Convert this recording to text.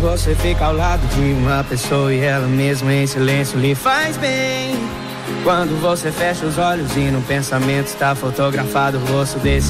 você fica ao lado de uma pessoa e ela mesma em silêncio lhe faz bem. Quando você fecha os olhos e no pensamento está fotografado o rosto desse